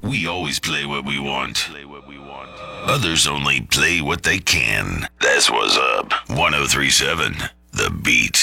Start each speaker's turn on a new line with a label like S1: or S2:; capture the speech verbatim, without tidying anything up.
S1: We always play what we want. Others only play what they can. That's what's up. ten thirty-seven, The Beat.